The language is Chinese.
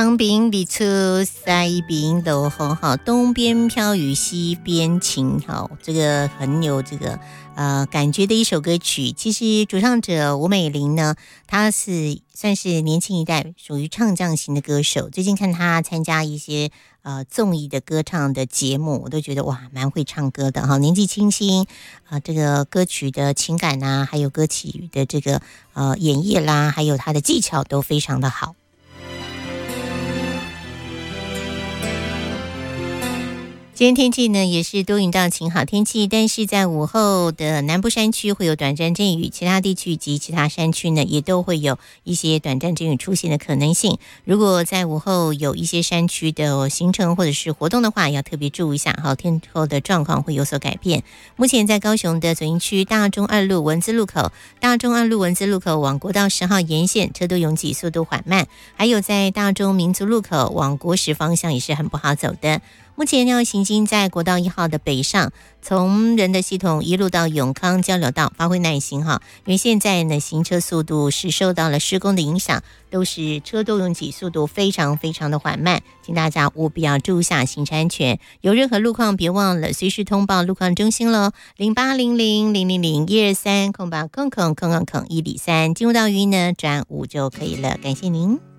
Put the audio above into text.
长滨日出西边落雨，好，东边飘雨西边晴，好，这个很有这个感觉的一首歌曲。其实主唱者吴美玲呢，她算是年轻一代，属于唱将型的歌手。最近看她参加一些综艺的歌唱的节目，我都觉得哇，蛮会唱歌的哈。年纪轻轻这个歌曲的情感啊，还有歌曲的这个演绎啦，还有她的技巧都非常的好。今天天气呢也是多云到晴好天气，但是在午后的南部山区会有短暂阵雨，其他地区及其他山区呢也都会有一些短暂阵雨出现的可能性。如果在午后有一些山区的行程或者是活动的话，要特别注意一下，好，天候的状况会有所改变。目前在高雄的左营区大中二路文资路口往国道10号沿线车多拥挤，速度缓慢，还有在大中民族路口往国十方向也是很不好走的。目前要行经在国道1号的北上，从仁德系统一路到永康交流道，发挥耐心哈，因为现在呢行车速度是受到了施工的影响，都是车多拥挤，速度非常非常的缓慢，请大家务必要注意下行车安全。有任何路况别忘了随时通报路况中心咯，0800000123，空103，进入到语音呢转5就可以了，感谢您。